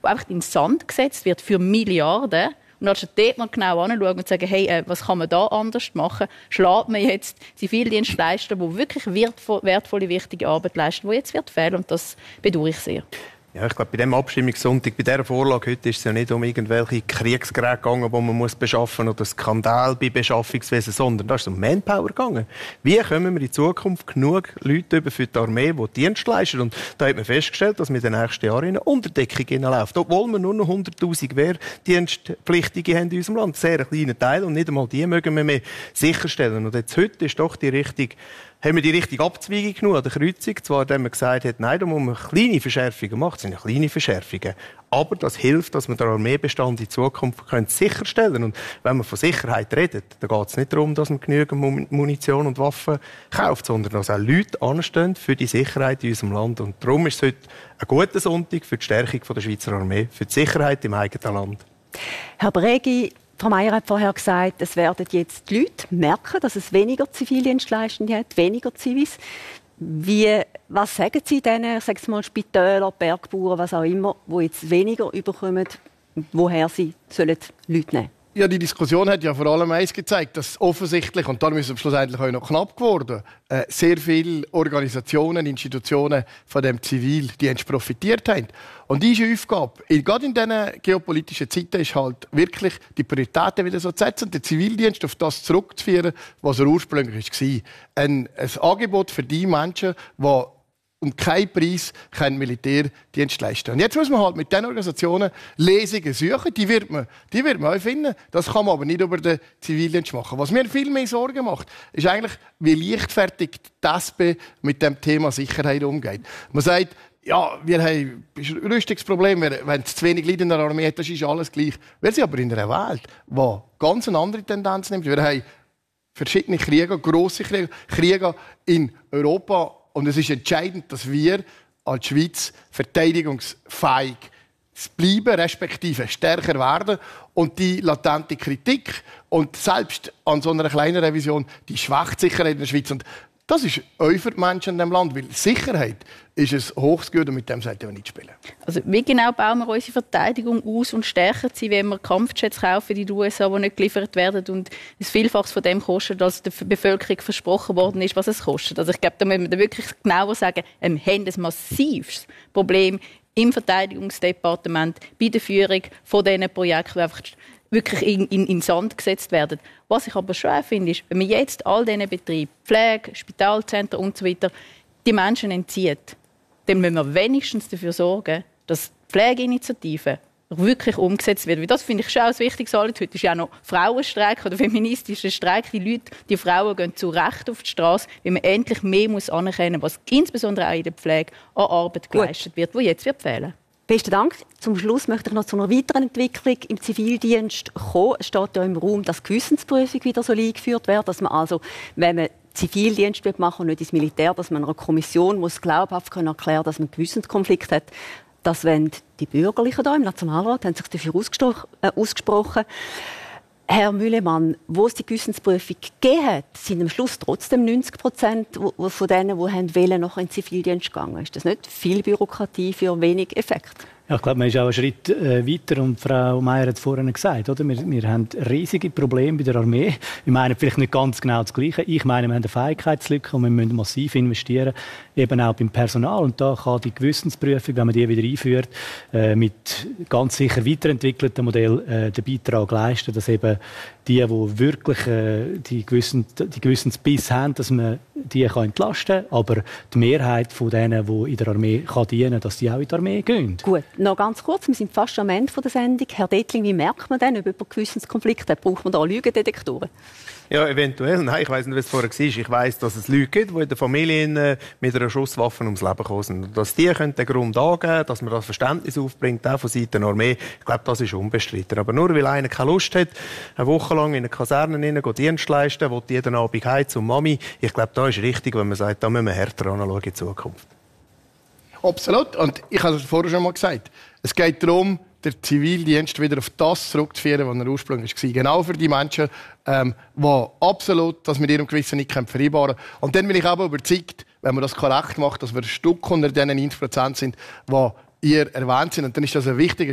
der einfach in den Sand gesetzt wird für Milliarden. Und anstatt dort mal genau anschauen und sagen, hey, was kann man da anders machen, schlägt man jetzt Zivildienstleister, die wirklich wertvolle, wichtige Arbeit leisten, die jetzt wird fehlen. Und das bedauere ich sehr. Ja, ich glaube, bei diesem Abstimmungssonntag, bei dieser Vorlage heute ist es ja nicht um irgendwelche Kriegsgeräte gegangen, die man beschaffen muss, oder Skandal bei Beschaffungswesen, sondern da ist es um Manpower gegangen. Wie kommen wir in Zukunft genug Leute über für die Armee, die Dienst leisten? Und da hat man festgestellt, dass wir in den nächsten Jahren in eine Unterdeckung hineinläuft. Obwohl wir nur noch 100'000 Wehrdienstpflichtige haben in unserem Land. Sehr ein kleiner Teil. Und nicht einmal die mögen wir mehr sicherstellen. Und jetzt heute ist doch haben wir die richtige Abzweigung genug an der Kreuzung. Zwar, indem man gesagt hat, nein, da muss man kleine Verschärfungen machen. Das sind ja kleine Verschärfungen. Aber das hilft, dass man den Armeebestand in Zukunft sicherstellen kann. Und wenn man von Sicherheit redet, dann geht es nicht darum, dass man genügend Munition und Waffen kauft, sondern dass auch Leute anstehen für die Sicherheit in unserem Land. Und darum ist es heute ein guter Sonntag für die Stärkung der Schweizer Armee, für die Sicherheit im eigenen Land. Herr Bregi, Frau Meier hat vorher gesagt, es werden jetzt die Leute merken, dass es weniger Zivildienstleistende hat, weniger Zivis. Was sagen Sie denen, ich sage mal Spitäler, Bergbauern, was auch immer, die jetzt weniger überkommen, woher sie sollen Leute nehmen? Ja, die Diskussion hat ja vor allem eins gezeigt, dass offensichtlich, und darum ist es schlussendlich auch noch knapp geworden, sehr viele Organisationen, Institutionen von dem Zivildienst profitiert haben. Und diese Aufgabe, gerade in diesen geopolitischen Zeiten, ist halt wirklich die Prioritäten wieder so zu setzen, den Zivildienst auf das zurückzuführen, was er ursprünglich war. Ein Angebot für die Menschen, die um keinen Preis Militärdienst leisten. Und jetzt muss man halt mit diesen Organisationen Lesungen suchen. Die wird man auch finden. Das kann man aber nicht über den Zivildienst machen. Was mir viel mehr Sorgen macht, ist eigentlich, wie leichtfertig die SP mit dem Thema Sicherheit umgeht. Man sagt, ja, wir haben ein Rüstungsproblem, wenn es zu wenig Leute in der Armee hat, das ist alles gleich. Wir sind aber in einer Welt, die ganz eine andere Tendenz nimmt. Wir haben verschiedene Kriege, grosse Kriege in Europa. Und es ist entscheidend, dass wir als Schweiz verteidigungsfähig bleiben, respektive stärker werden. Und die latente Kritik und selbst an so einer kleinen Revision, die schwächt Sicherheit in der Schweiz. Und das ist auch für die Menschen in diesem Land, weil Sicherheit ist ein hohes Gut und mit dem sollte man nicht spielen. Also wie genau bauen wir unsere Verteidigung aus und stärken sie, wenn wir Kampfjets kaufen in den USA, die nicht geliefert werden und es Vielfaches von dem kostet, als der Bevölkerung versprochen worden ist, was es kostet. Also ich glaube, da müssen wir wirklich genauer sagen, wir haben ein massives Problem im Verteidigungsdepartement bei der Führung von diesen Projekten, die einfach wirklich in den Sand gesetzt werden. Was ich aber schon finde, ist, wenn man jetzt all diesen Betrieben, Pflege, Spitalzentren und so weiter, die Menschen entzieht, dann müssen wir wenigstens dafür sorgen, dass die Pflegeinitiative wirklich umgesetzt wird. Weil das finde ich schon ein wichtiges Anliegen. Heute ist ja auch noch Frauenstreik oder feministischer Streik. Die Frauen gehen zu Recht auf die Straße, weil man endlich mehr anerkennen muss, was insbesondere auch in der Pflege an Arbeit geleistet wird, die jetzt wird fehlen. Besten Dank. Zum Schluss möchte ich noch zu einer weiteren Entwicklung im Zivildienst kommen. Es steht ja im Raum, dass die Gewissensprüfung wieder eingeführt wird, dass man also, wenn man Zivildienst machen und nicht ins Militär, dass man einer Kommission muss glaubhaft erklären kann, dass man einen Gewissenskonflikt hat. Das wollen die Bürgerlichen hier im Nationalrat, haben sich dafür ausgesprochen. Herr Müllemann, wo es die Gewissensprüfung gegeben hat, sind am Schluss trotzdem 90% von denen, die wollen, noch in den Zivildienst gegangen. Ist das nicht viel Bürokratie für wenig Effekt? Ja, ich glaube, man ist auch einen Schritt weiter und Frau Meier hat es vorhin gesagt, oder? Wir haben riesige Probleme bei der Armee. Wir meinen vielleicht nicht ganz genau das Gleiche. Ich meine, wir haben eine Fähigkeitslücke und wir müssen massiv investieren, eben auch beim Personal. Und da kann die Gewissensprüfung, wenn man die wieder einführt, mit ganz sicher weiterentwickelten Modell den Beitrag leisten, dass eben die wirklich die Gewissensbiss haben, dass man die entlasten kann, aber die Mehrheit von denen, die in der Armee dienen kann, dass die auch in die Armee gehen. Gut, noch ganz kurz, wir sind fast am Ende der Sendung. Herr Dettling, wie merkt man denn, ob jemand Gewissenskonflikt hat? Braucht man da Lügendetektoren? Ja, eventuell. Nein, ich weiss nicht, was es vorher war. Ich weiss, dass es Leute gibt, die in der Familie mit einer Schusswaffe ums Leben gekommen sind. Dass die den Grund angeben, dass man das Verständnis aufbringt, auch von Seiten der Armee, ich glaube, das ist unbestritten. Aber nur weil einer keine Lust hat, eine Woche lang in eine Kaserne Dienst leisten, will jeden Abend heim zum Mami, ich glaube, da ist richtig, wenn man sagt, da müssen wir härter anschauen in Zukunft. Absolut. Und ich habe es vorher schon mal gesagt. Es geht darum, den Zivildienst wieder auf das zurückzuführen, was er ursprünglich war. Genau für die Menschen, die absolut das mit ihrem Gewissen nicht vereinbaren können. Und dann bin ich aber überzeugt, wenn man das korrekt macht, dass wir ein Stück unter diesen 90% sind, die ihr erwähnt sind. Und dann ist das ein wichtiger